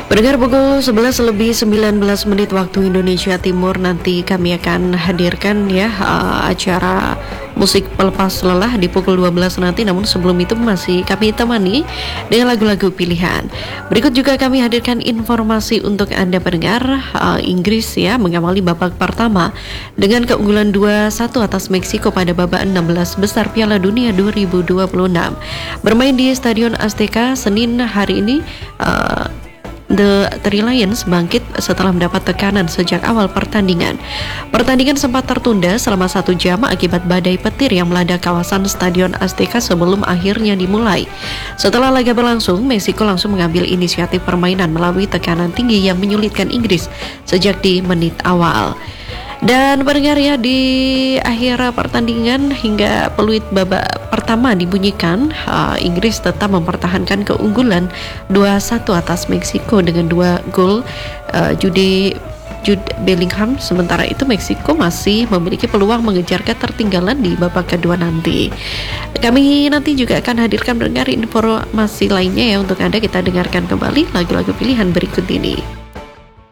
Pendengar pukul 11 lebih 19 menit waktu Indonesia Timur nanti kami akan hadirkan acara musik pelepas lelah di pukul 12 nanti. Namun sebelum itu masih kami temani dengan lagu-lagu pilihan. Berikut juga kami hadirkan informasi untuk Anda pendengar. Inggris mengawali babak pertama dengan keunggulan 2-1 atas Meksiko pada babak 16 besar Piala Dunia 2026. Bermain di Stadion Azteca Senin hari ini, The Three Lions bangkit setelah mendapat tekanan sejak awal pertandingan. Pertandingan sempat tertunda selama 1 jam akibat badai petir yang melanda kawasan Stadion Azteca sebelum akhirnya dimulai. Setelah laga berlangsung, Meksiko langsung mengambil inisiatif permainan melalui tekanan tinggi yang menyulitkan Inggris sejak di menit awal. Dan pendengar di akhir pertandingan hingga peluit babak pertama dibunyikan, Inggris tetap mempertahankan keunggulan 2-1 atas Meksiko dengan 2 gol Jude Bellingham. Sementara itu Meksiko masih memiliki peluang mengejar ketertinggalan di babak kedua nanti. Kami nanti juga akan hadirkan pendengar informasi lainnya untuk Anda. Kita dengarkan kembali lagu-lagu pilihan berikut ini.